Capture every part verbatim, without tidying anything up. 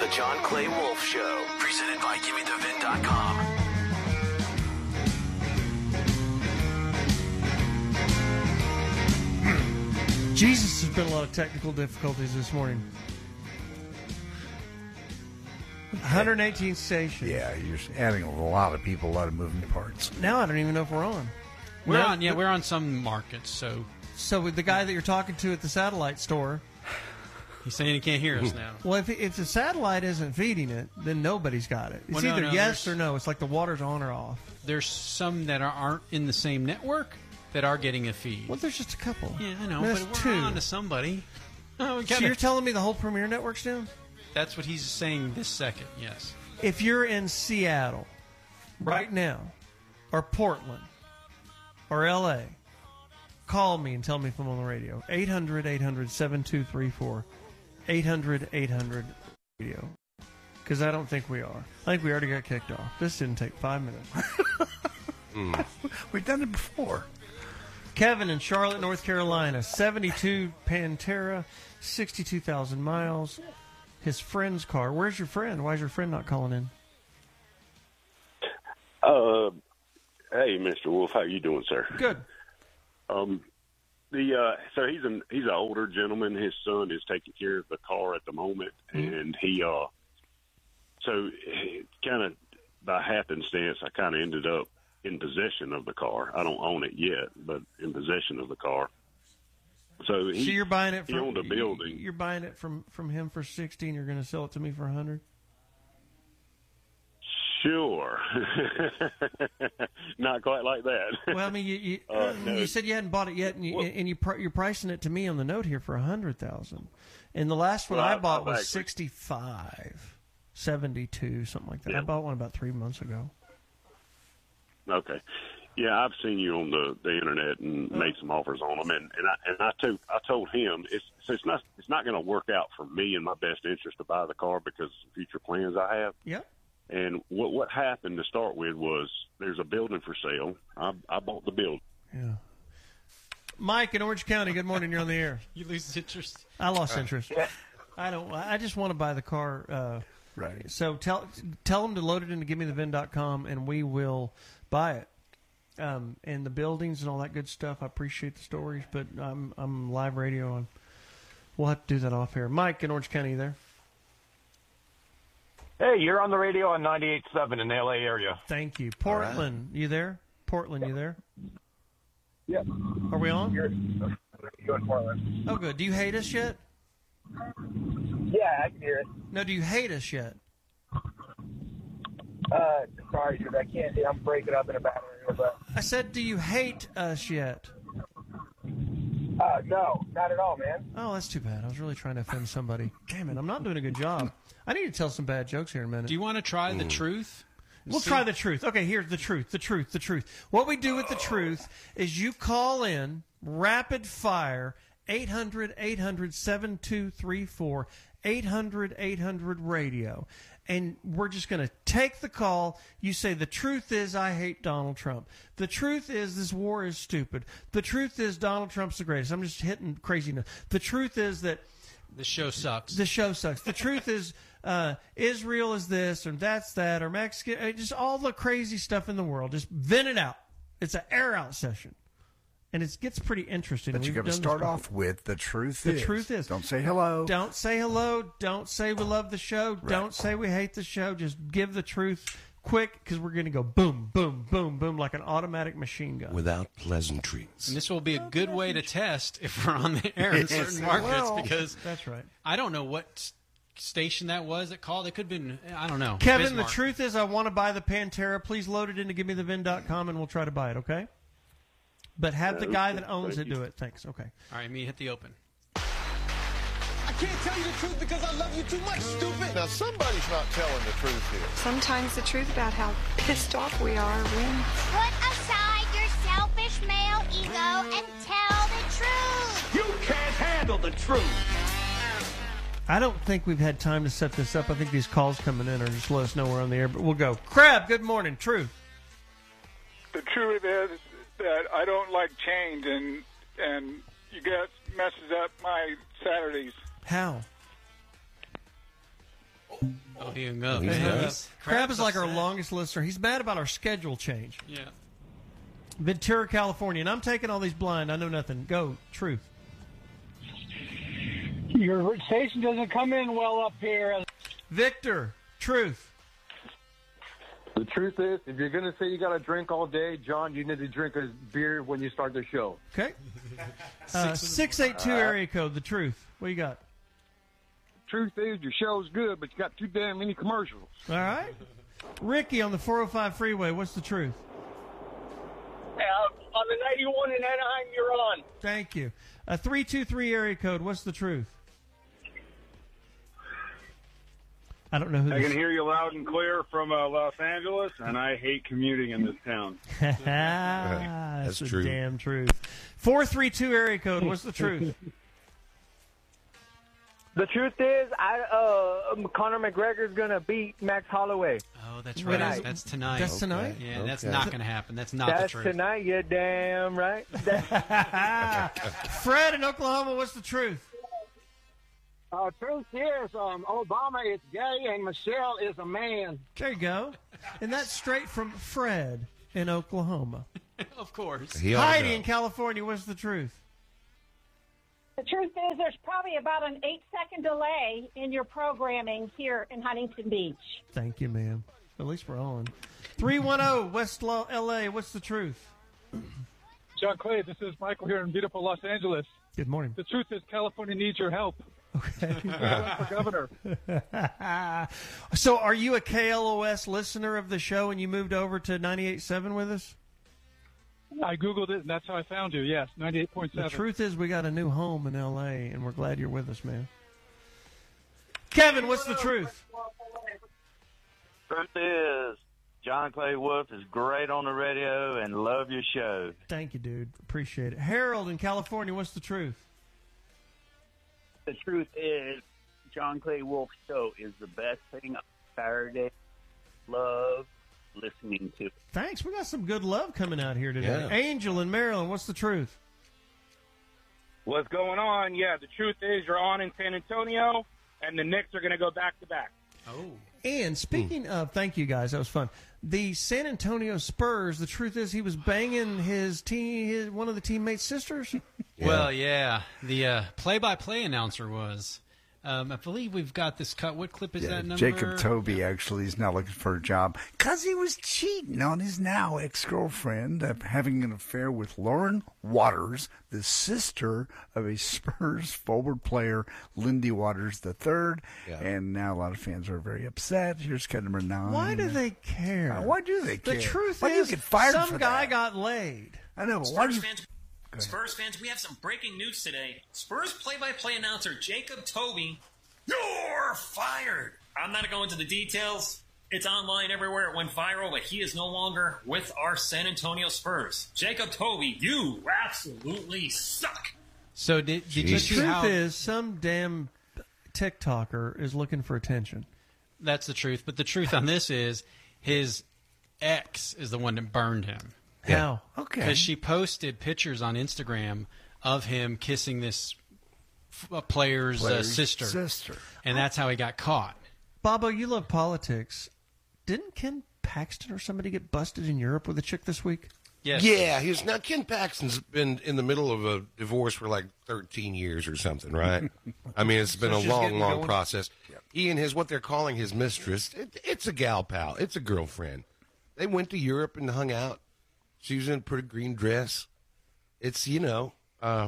John Clay Wolf Show, presented by Gimme The Vin dot com. Jesus, there's been a lot of technical difficulties this morning. one hundred eighteen stations. Yeah, you're adding a lot of people, a lot of moving parts. Now I don't even know if we're on. We're no, on, yeah, we're on some markets, so... So with the guy that you're talking to at the satellite store... He's saying he can't hear us now. Well, if, if the satellite isn't feeding it, then nobody's got it. It's well, no, either no, yes or no. It's like the water's on or off. There's some that are, aren't in the same network that are getting a feed. Well, there's just a couple. Yeah, I know, There's but we're two. on to somebody. Oh, we So gotta, you're telling me the whole Premier Network's down? That's what he's saying this second, yes. If you're in Seattle right now, or Portland, or L A, call me and tell me if I'm on the radio. eight hundred, eight hundred, seven two three four. eight hundred, eight hundred, radio. Because I don't think we are. I think we already got kicked off. This didn't take five minutes. mm. We've done it before. Kevin in Charlotte, North Carolina. seventy-two Pantera, sixty-two thousand miles. His friend's car. Where's your friend? Why is your friend not calling in? Uh, hey, Mister Wolf, how you doing, sir? Good. Um, the uh, so he's an he's an older gentleman. His son is taking care of the car at the moment, mm-hmm. and he uh, so kind of by happenstance, I kind of ended up in possession of the car. I don't own it yet, but in possession of the car. So, he, so you're buying it he from owned a building. You're buying it from, from him for sixty, and you're going to sell it to me for a hundred. Sure, not quite like that. Well, I mean, you you, uh, no. you said you hadn't bought it yet, and you well, and you you're pricing it to me on the note here for a hundred thousand. And the last one well, I bought I've was actually, sixty-five, seventy-two, something like that. Yeah. I bought one about three months ago. Okay. Yeah, I've seen you on the, the internet and oh. made some offers on them, and, and I and I told I told him it's so it's not it's not going to work out for me in my best interest to buy the car because of future plans I have. Yep. And what what happened to start with was there's a building for sale. I I bought the building. Yeah. Mike in Orange County. Good morning. You're on the air. You lose interest. I lost interest. Yeah. I don't. I just want to buy the car. Uh, right. So tell tell them to load it into Gimme The Vin dot com, and we will buy it. Um, and the buildings and all that good stuff. I appreciate the stories, but I'm I'm live radio, and we'll have to do that off air. Mike in Orange County, you there? Hey, you're on the radio on ninety-eight point seven in the L A area. Thank you. Portland, right. You there? Portland, you there? Yep. Are we on? You're, you're in Portland. Oh, good. Do you hate us yet? Yeah, I can hear it. No, do you hate us yet? Uh, sorry, dude, I can't. I'm breaking up in a bad area, but I said, do you hate us yet? Uh, no, not at all, man. Oh, that's too bad. I was really trying to offend somebody. Damn it, I'm not doing a good job. I need to tell some bad jokes here in a minute. Do you want to try the mm. truth? We'll see? Try the truth. Okay, here's the truth, the truth, the truth. What we do with the truth is you call in, rapid fire, eight hundred, eight hundred, seven two three four, eight hundred, eight hundred, radio. And we're just going to take the call. You say, the truth is I hate Donald Trump. The truth is this war is stupid. The truth is Donald Trump's the greatest. I'm just hitting craziness. The truth is that the show sucks. The show sucks. The truth is uh, Israel is this or that's that or Mexico. Just all the crazy stuff in the world. Just vent it out. It's an air out session. And it gets pretty interesting. But you got to start off with the truth the is. The truth is. Don't say hello. Don't say hello. Don't say we love the show. Right. Don't say we hate the show. Just give the truth quick because we're going to go boom, boom, boom, boom like an automatic machine gun. Without pleasantries. And this will be a good way to test if we're on the air in certain markets well, because that's right. I don't know what station that was that called. It could have been, I don't know. Kevin, Bismarck. The truth is I want to buy the Pantera. Please load it into Gimme The Vin dot com and we'll try to buy it, okay? But have the guy that owns it do it. Thanks. Okay. All right, me hit the open. I can't tell you the truth because I love you too much, stupid. Now, somebody's not telling the truth here. Sometimes the truth about how pissed off we are wins. Put aside your selfish male ego and tell the truth. You can't handle the truth. I don't think we've had time to set this up. I think these calls coming in are just let us know we're on the air, but we'll go. Crab, good morning. Truth. The truth is that I don't like change, and and you guys messes up my Saturdays. How? Oh, he hung up. Hey, Yeah. uh, He's- Crab is like our upset. longest listener. He's mad about our schedule change. Yeah. Ventura, California. And I'm taking all these blind. I know nothing. Go. Truth. Your station doesn't come in well up here. Victor. Truth. The truth is, if you're going to say you got to drink all day, John, you need to drink a beer when you start the show. Okay. Uh, six eight two area code. The truth. What you got? Truth is, your show's good, but you got too damn many commercials. All right. Ricky on the four oh five freeway. What's the truth? Uh, on the ninety-one in Anaheim, you're on. Thank you. A three two three area code. What's the truth? I don't know who I this can hear you loud and clear from uh, Los Angeles, and I hate commuting in this town. That's, That's the true. damn truth. four three two area code. What's the truth? The truth is, I uh, Conor McGregor's gonna beat Max Holloway. Oh, that's Tonight. right. That's tonight. That's tonight? Yeah, that's Okay. not going to happen. That's not That's the truth. tonight. You're damn right. Fred in Oklahoma. What's the truth? Uh, truth is, um, Obama is gay and Michelle is a man. There you go. And that's straight from Fred in Oklahoma. Of course. He ought to Heidi know. in California. What's the truth? The truth is, there's probably about an eight-second delay in your programming here in Huntington Beach. Thank you, ma'am. At least we're on. three one zero West Lo- L A. What's the truth? John Clay, this is Michael here in beautiful Los Angeles. Good morning. The truth is California needs your help. Okay. for governor. So are you a K L O S listener of the show and you moved over to ninety-eight point seven with us? I Googled it, and that's how I found you, yes, ninety-eight point seven. The truth is we got a new home in L A, and we're glad you're with us, man. Kevin, what's the truth? Truth is, John Clay Wolf is great on the radio and love your show. Thank you, dude. Appreciate it. Harold in California, what's the truth? The truth is, John Clay Wolf's show is the best thing on Saturday. Love listening to. Thanks. We got some good love coming out here today. Yeah. Angel in Maryland, what's the truth? What's going on? Yeah, the truth is you're on in San Antonio, and the Knicks are going to go back to back. Oh. And speaking of, thank you guys, that was fun. The San Antonio Spurs. The truth is, he was banging his team, his, one of the teammates' sisters. Well, yeah. The uh, play-by-play announcer was. Um, I believe we've got this cut. What clip is that number? Jacob Toby actually is now looking for a job because he was cheating on his now ex-girlfriend, uh, having an affair with Lauren Waters, the sister of a Spurs forward player, Lindy Waters the third. Yeah. And now a lot of fans are very upset. Here's cut number nine. Why do they care? Uh, why do they care? The truth Why do you is, get fired some for guy that? got laid. I know, but why do Spurs you... fans, Spurs fans, we have some breaking news today. Spurs play-by-play announcer Jacob Toby, you're fired. I'm not going to go into the details. It's online everywhere. It went viral, but he is no longer with our San Antonio Spurs. Jacob Toby, you absolutely suck. So did, did The you see truth how... is, some damn TikToker is looking for attention. That's the truth. But the truth on this is his ex is the one that burned him. How? Okay. Because she posted pictures on Instagram of him kissing this f- player's, uh, Player's sister. sister. And that's how he got caught. Bobo, you love politics. Didn't Ken Paxton or somebody get busted in Europe with a chick this week? Yes. Yeah, he's now Ken Paxton's been in the middle of a divorce for like thirteen years or something, right? I mean, it's been So a she's long, getting long going? process. He and his what they're calling his mistress. It, it's a gal pal. It's a girlfriend. They went to Europe and hung out. She was in a pretty green dress. It's you know. Uh,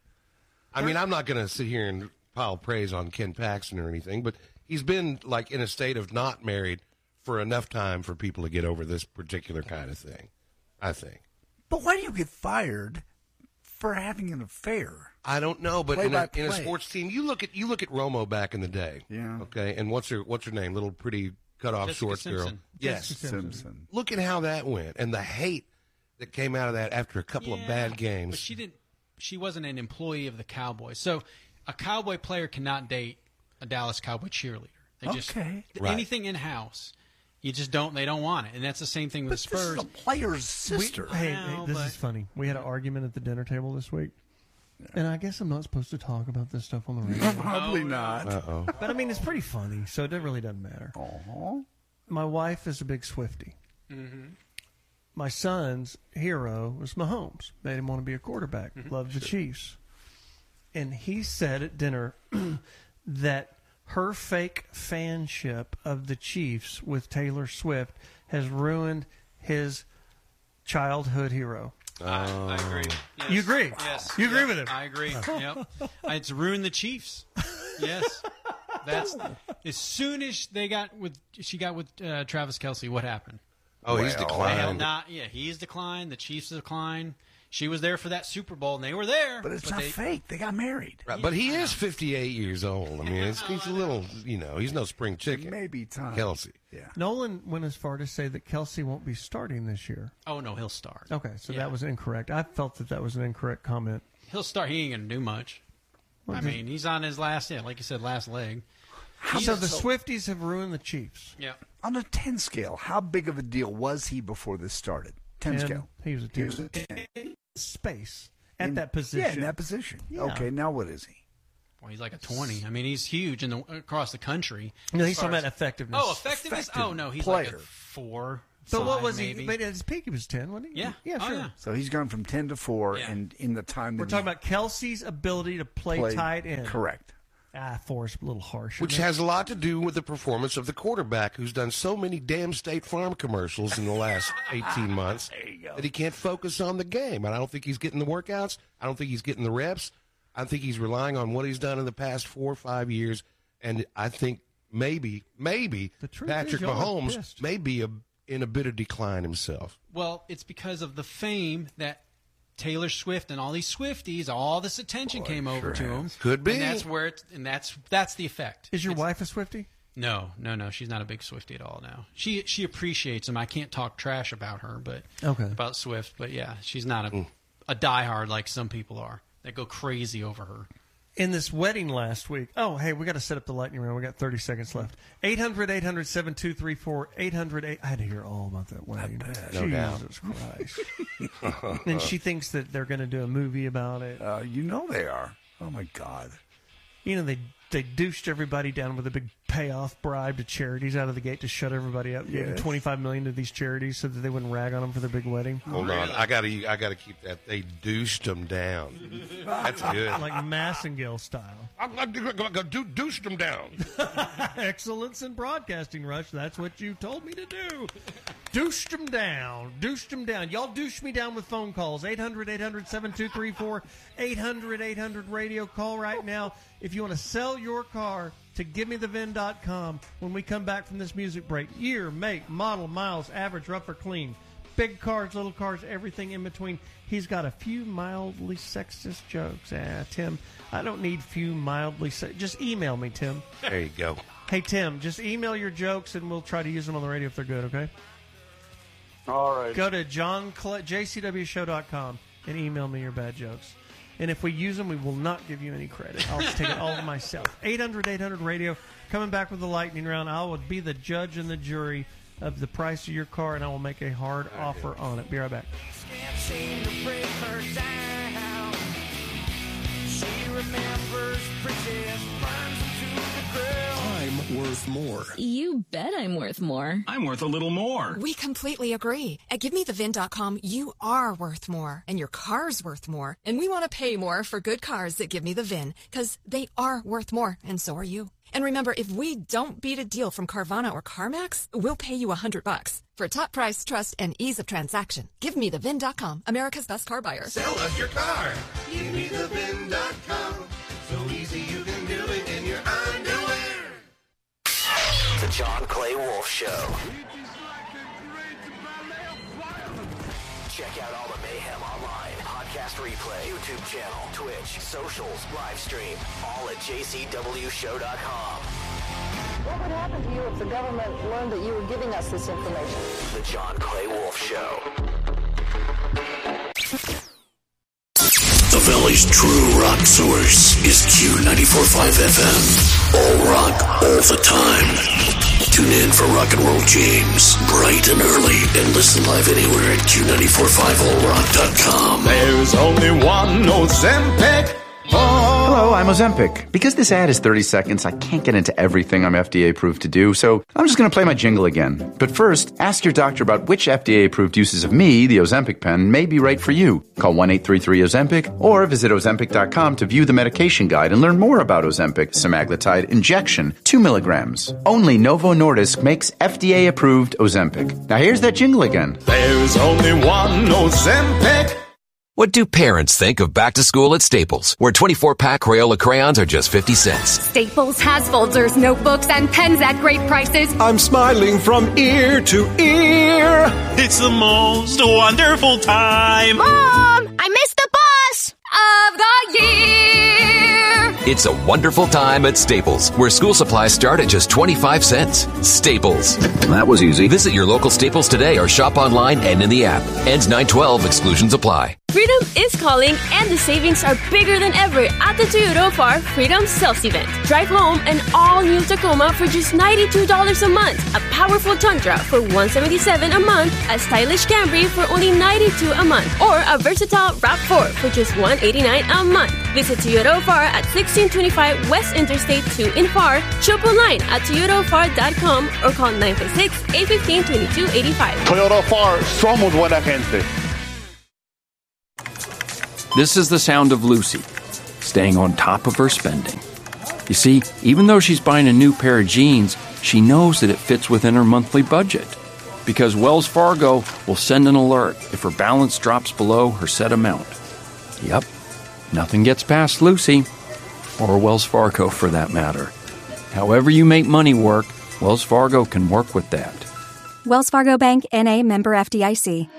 I mean, I'm not going to sit here and pile praise on Ken Paxton or anything, but he's been like in a state of not married for enough time for people to get over this particular kind of thing. I think. But why do you get fired for having an affair? I don't know, but in a, in a Play-by-play. sports team, you look at you look at Romo back in the day. Yeah. Okay, and what's her what's her name? Little pretty cut off Jessica shorts girl. Simpson. Yes, Jessica Simpson. Look at how that went, and the hate that came out of that after a couple of Yeah, bad games. But she didn't. She wasn't an employee of the Cowboys, so a Cowboy player cannot date a Dallas Cowboy cheerleader. They just Okay. Right. anything in house. You just don't. They don't want it, and that's the same thing with But the Spurs. this is a player's We- sister. hey, Wow, hey, this but- is funny. We had an argument at the dinner table this week. And I guess I'm not supposed to talk about this stuff on the radio. Probably not. Uh-oh. But I mean, it's pretty funny, so it really doesn't matter. Uh-huh. My wife is a big Swiftie. Mm-hmm. My son's hero was Mahomes. Made him want to be a quarterback. Mm-hmm. Loved the Chiefs. And he said at dinner that her fake fanship of the Chiefs with Taylor Swift has ruined his childhood hero. I, I agree. Yes. You agree? Yes. You agree Yep. with him? I agree. Yep. It's ruined the Chiefs. Yes. That's as soon as they got with she got with uh, Travis Kelce. What happened? Oh, he's They have declined. not. Yeah, he's declined. The Chiefs declined. She was there for that Super Bowl, and they were there. But it's not they, fake. They got married. Right, but he is fifty-eight years old. I mean, it's, he's a little, you know, he's no spring chicken. Maybe time. Kelsey. Yeah. Nolan went as far to say that Kelsey won't be starting this year. Oh no, he'll start. Okay, so Yeah. that was incorrect. I felt that that was an incorrect comment. He'll start. He ain't gonna do much. Well, I just- mean, he's on his last, yeah, like you said, last leg. So the Swifties have ruined the Chiefs. Yeah. On a ten scale, how big of a deal was he before this started? ten, scale. He was a He ten. was a ten. Space at In- that position. Yeah, in that position. Yeah. Okay, now what is he? Well, he's like a twenty. I mean, he's huge in the across the country. No, As he's far talking as- about effectiveness. Oh, effectiveness. Effective Oh no, he's like player. a four. But what five, was maybe. he? But at his peak, he was ten, wasn't he? Yeah. Yeah, Oh, sure. yeah. So he's gone from ten to four, Yeah. and in the time We're that talking about Kelsey's ability to play, Play- tight end. correct. Ah, four's a little harsh. Which isn't it? has a lot to do with the performance of the quarterback, who's done so many damn State Farm commercials in the last eighteen months that he can't focus on the game. And I don't think he's getting the workouts. I don't think he's getting the reps. I think he's relying on what he's done in the past four or five years. And I think maybe, maybe truth Patrick is y'all are Mahomes pissed. may be a, in a bit of decline himself. Well, it's because of the fame that Taylor Swift and all these Swifties, all this attention came over to him. Could be. And that's where it's, and that's that's the effect. Is your It's- wife a Swiftie? No, no, no. She's not a big Swiftie at all now. She she appreciates him. I can't talk trash about her, but Okay. about Swift. But yeah, she's not a a diehard like some people are that go crazy over her. In this wedding last week. Oh, hey, we got to set up the lightning round. We got thirty seconds left. eight hundred, eight hundred, seven two three four, eight hundred, eight I had to hear all about that wedding. No doubt. Jesus Christ. And she thinks that they're going to do a movie about it. Uh, you know they are. Oh, my God. You know, they they douched everybody down with a big payoff bribe to charities out of the gate to shut everybody up, giving Yes. twenty-five million dollars to these charities so that they wouldn't rag on them for their big wedding. Hold on. I got to I gotta keep that. They douched him down. That's good. Like Massengill style. I'm going to douche them down. Excellence in broadcasting, Rush. That's what you told me to do. Douched them down. Douched them down. Y'all douche me down with phone calls. eight hundred, eight hundred, seven two three four, eight hundred, eight hundred radio. Call right now if you want to sell your car to give me the vin dot com when we come back from this music break. Year, make, model, miles, average, rough or clean. Big cars, little cars, everything in between. He's got a few mildly sexist jokes. Ah, Tim, I don't need few mildly se- Just email me, Tim. There you go. Hey, Tim, just email your jokes and we'll try to use them on the radio if they're good, okay? All right. Go to john cle- j c w show dot com and email me your bad jokes. And if we use them, we will not give you any credit. I'll take it all myself. eight hundred, eight hundred radio. Coming back with the lightning round. I will be the judge and the jury of the price of your car, and I will make a hard offer on it. Be right back. Can't seem to break her down. She remembers bridges, burns into the ground. I'm worth more. You bet I'm worth more. I'm worth a little more. We completely agree. At give me the vin dot com, you are worth more, and your car's worth more. And we want to pay more for good cars that give me the V I N, because they are worth more, and so are you. And remember, if we don't beat a deal from Carvana or CarMax, we'll pay you a hundred bucks for top price, trust, and ease of transaction. give me the vin dot com, America's best car buyer. Sell us your car. give me the vin dot com. So easy you can do it in your underwear. The John Clay Wolf Show. Check out all the mayhem online. Podcast replay, YouTube channel, Twitch, socials, live stream, all at j c w show dot com. What would happen to you if the government learned that you were giving us this information? The John Clay Wolf Show. The Valley's true rock source is Q ninety-four point five F M. All rock, all the time. Tune in for Rock and Roll James, bright and early, and listen live anywhere at Q nine four five all rock dot com. There's only one Ozempic. Hello, I'm Ozempic. Because this ad is thirty seconds, I can't get into everything I'm F D A approved to do, so I'm just going to play my jingle again. But first, ask your doctor about which F D A approved uses of me, the Ozempic pen, may be right for you. Call one eight three three Ozempic or visit Ozempic dot com to view the medication guide and learn more about Ozempic semaglutide injection, two milligrams. Only Novo Nordisk makes F D A approved Ozempic. Now here's that jingle again. There's only one Ozempic. What do parents think of back to school at Staples, where twenty-four pack Crayola crayons are just fifty cents? Staples has folders, notebooks, and pens at great prices. I'm smiling from ear to ear. It's the most wonderful time. Mom, I missed the bus of the year. It's a wonderful time at Staples, where school supplies start at just twenty-five cents. Staples. That was easy. Visit your local Staples today or shop online and in the app. Ends nine twelve. Exclusions apply. Freedom is calling, and the savings are bigger than ever at the Toyota of our Freedom Sales Event. Drive home an all-new Tacoma for just ninety-two dollars a month, a powerful Tundra for one hundred seventy-seven dollars a month, a stylish Camry for only ninety-two dollars a month, or a versatile RAV four for just one hundred eighty-nine dollars a month. Visit Toyota of our at sixteen twenty-five West Interstate two in Far, shop online at toyota of our dot com, or call nine five six, eight one five, two two eight five. Toyota of our, somos buena gente. This is the sound of Lucy, staying on top of her spending. You see, even though she's buying a new pair of jeans, she knows that it fits within her monthly budget. Because Wells Fargo will send an alert if her balance drops below her set amount. Yep, nothing gets past Lucy, or Wells Fargo for that matter. However you make money work, Wells Fargo can work with that. Wells Fargo Bank, N A, member F D I C.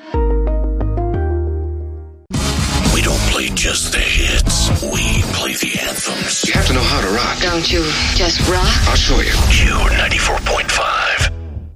We don't play just the hits. We play the anthems. You have to know how to rock. Don't you just rock? I'll show you. Q ninety-four